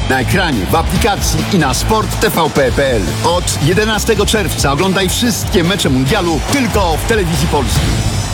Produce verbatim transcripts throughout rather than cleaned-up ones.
Na ekranie, w aplikacji i na sport t v p kropka p l. Od jedenastego czerwca oglądaj wszystkie mecze mundialu tylko w Telewizji Polskiej.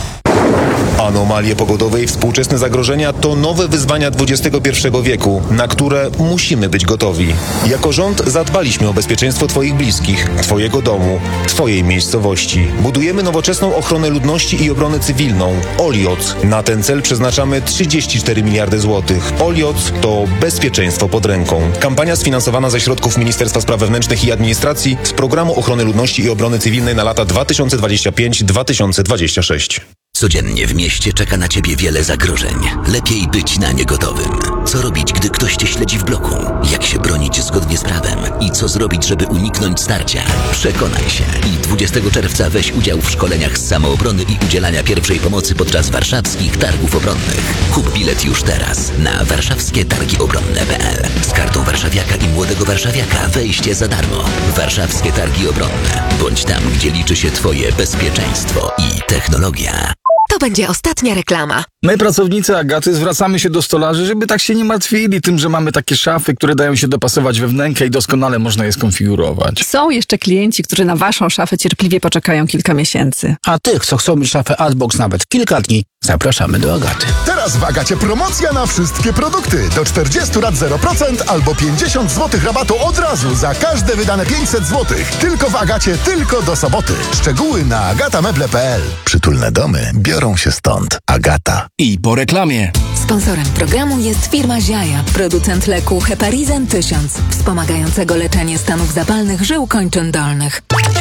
Anomalie pogodowe i współczesne zagrożenia to nowe wyzwania dwudziestego pierwszego wieku, na które musimy być gotowi. Jako rząd zadbaliśmy o bezpieczeństwo Twoich bliskich, Twojego domu, Twojej miejscowości. Budujemy nowoczesną ochronę ludności i obronę cywilną. Olioc. Na ten cel przeznaczamy trzydzieści cztery miliardy złotych. Olioc to bezpieczeństwo pod ręką. Kampania sfinansowana ze środków Ministerstwa Spraw Wewnętrznych i Administracji z Programu Ochrony Ludności i Obrony Cywilnej na lata dwa tysiące dwudziesty piąty do dwa tysiące dwudziestego szóstego. Codziennie w mieście czeka na ciebie wiele zagrożeń. Lepiej być na nie gotowym. Co robić, gdy ktoś cię śledzi w bloku? Jak się bronić zgodnie z prawem? I co zrobić, żeby uniknąć starcia? Przekonaj się i dwudziestego czerwca weź udział w szkoleniach z samoobrony i udzielania pierwszej pomocy podczas warszawskich targów obronnych. Kup bilet już teraz na warszawskie targi obronne kropka p l. Z kartą warszawiaka i młodego warszawiaka wejście za darmo. Warszawskie targi obronne. Bądź tam, gdzie liczy się twoje bezpieczeństwo i technologia. To będzie ostatnia reklama. My, pracownicy Agaty, zwracamy się do stolarzy, żeby tak się nie martwili tym, że mamy takie szafy, które dają się dopasować we wnękę i doskonale można je skonfigurować. Są jeszcze klienci, którzy na waszą szafę cierpliwie poczekają kilka miesięcy. A tych, co chcą mieć szafę Artbox nawet kilka dni, zapraszamy do Agaty. Teraz w Agacie promocja na wszystkie produkty. Do czterdziestu lat zero procent albo pięćdziesiąt złotych rabatu od razu za każde wydane pięćset złotych. Tylko w Agacie, tylko do soboty. Szczegóły na agatameble kropka p l. Przytulne domy biorą się stąd. Agata. I po reklamie. Sponsorem programu jest firma Ziaja, producent leku Heparizan tysiąc, wspomagającego leczenie stanów zapalnych żył kończyn dolnych.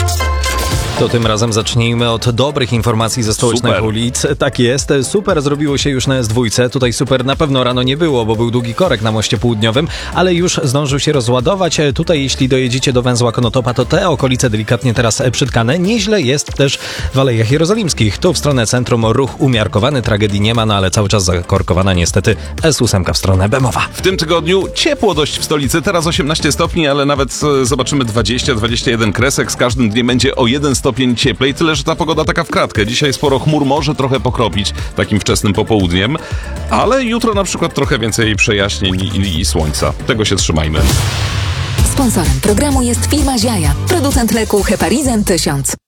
To tym razem zacznijmy od dobrych informacji ze stołecznych super. ulic. Tak jest, super zrobiło się już na S dwa. Tutaj super na pewno rano nie było, bo był długi korek na moście południowym, ale już zdążył się rozładować. Tutaj jeśli dojedziecie do węzła Konotopa, to te okolice delikatnie teraz przytkane. Nieźle jest też w Alejach Jerozolimskich. Tu w stronę centrum ruch umiarkowany, tragedii nie ma, no ale cały czas zakorkowana niestety S osiem w stronę Bemowa. W tym tygodniu ciepło dość w stolicy, teraz osiemnaście stopni, ale nawet zobaczymy dwadzieścia dwadzieścia jeden kresek. Z każdym dniem będzie o jeden stopień cieplej, tyle że ta pogoda taka w kratkę. Dzisiaj sporo chmur, może trochę pokropić takim wczesnym popołudniem, ale jutro na przykład trochę więcej przejaśnień i, i słońca. Tego się trzymajmy. Sponsorem programu jest firma Ziaja, producent leku Heparizan tysiąc.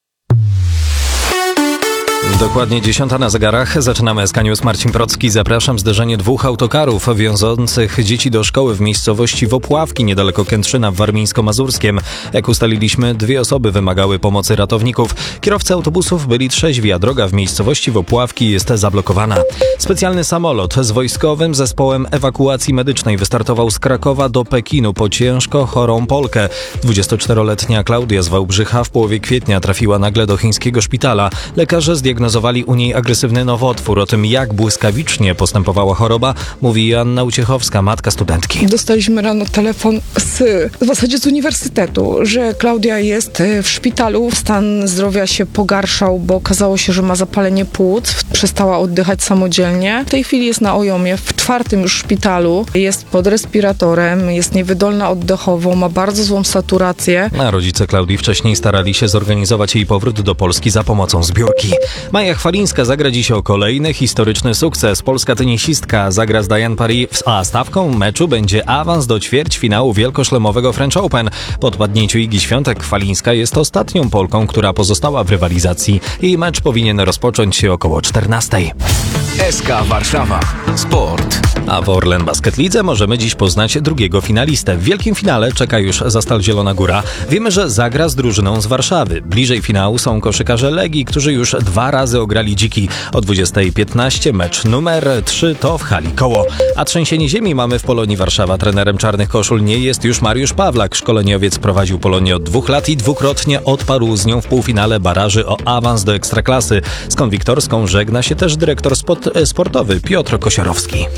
Dokładnie dziesiąta na zegarach. Zaczynamy S K News. Marcin Procki. Zapraszam. Zderzenie dwóch autokarów wiążących dzieci do szkoły w miejscowości Wopławki, niedaleko Kętrzyna w Warmińsko-Mazurskiem. Jak ustaliliśmy, dwie osoby wymagały pomocy ratowników. Kierowcy autobusów byli trzeźwi, a droga w miejscowości Wopławki jest zablokowana. Specjalny samolot z wojskowym zespołem ewakuacji medycznej wystartował z Krakowa do Pekinu po ciężko chorą Polkę. dwudziestoczteroletnia Klaudia z Wałbrzycha w połowie kwietnia trafiła nagle do chińskiego szpitala. Lekarze zdiagnozowali u niej agresywny nowotwór. O tym, jak błyskawicznie postępowała choroba, mówi Joanna Uciechowska, matka studentki. Dostaliśmy rano telefon z, w zasadzie z uniwersytetu, że Klaudia jest w szpitalu. Stan zdrowia się pogarszał, bo okazało się, że ma zapalenie płuc. Przestała oddychać samodzielnie. W tej chwili jest na ojomie, w czwartym już szpitalu. Jest pod respiratorem, jest niewydolna oddechowo, ma bardzo złą saturację. A rodzice Klaudii wcześniej starali się zorganizować jej powrót do Polski za pomocą zbiórki. Maja Chwalińska zagra dziś o kolejny historyczny sukces. Polska tenisistka zagra z Diane Paris, a stawką meczu będzie awans do ćwierćfinału wielkoszlemowego French Open. Po odpadnięciu Igi Świątek Chwalińska jest ostatnią Polką, która pozostała w rywalizacji. Jej mecz powinien rozpocząć się około czternastej. S K Warszawa. Sport. A w Orlen Basket Lidze możemy dziś poznać drugiego finalistę. W wielkim finale czeka już Zastal Zielona Góra. Wiemy, że zagra z drużyną z Warszawy. Bliżej finału są koszykarze Legii, którzy już dwa razy ograli Dziki. O dwudziestej piętnaście mecz numer trzy to w hali Koło. A trzęsienie ziemi mamy w Polonii Warszawa. Trenerem Czarnych Koszul nie jest już Mariusz Pawlak. Szkoleniowiec prowadził Polonię od dwóch lat i dwukrotnie odparł z nią w półfinale baraży o awans do Ekstraklasy. Z konwiktorską żegna się też dyrektor sport, sportowy Piotr Kosiorowski.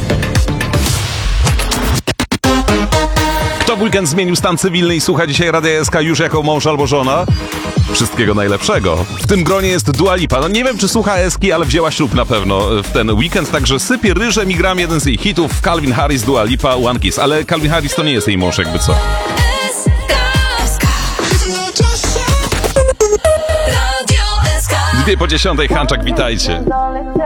Kto w weekend zmienił stan cywilny i słucha dzisiaj Radia S K już jako mąż albo żona? Wszystkiego najlepszego. W tym gronie jest Dua Lipa. No nie wiem, czy słucha Eski, ale wzięła ślub na pewno w ten weekend, także sypie ryżem i gram jeden z jej hitów. Calvin Harris, Dua Lipa, One Kiss. Ale Calvin Harris to nie jest jej mąż, jakby co. Dwie po dziesiątej, Hanczak, witajcie.